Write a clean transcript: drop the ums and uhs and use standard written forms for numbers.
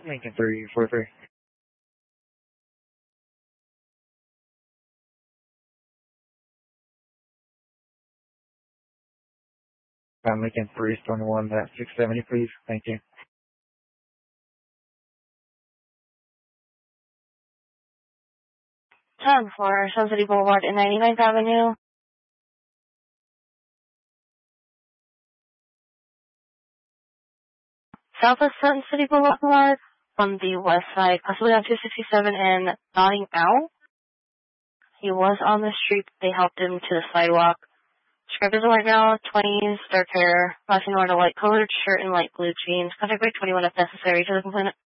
Lincoln 343. Lincoln 321, that 670, please. Thank you. 10 for Sun City Boulevard and 99th Avenue. Southwest Sun City Boulevard on the west side, possibly on 267 and nodding out. He was on the street. They helped him to the sidewalk. Described as a white male, 20s, dark hair, last name wearing a light colored shirt and light blue jeans. Contact break 21 if necessary to the complainant.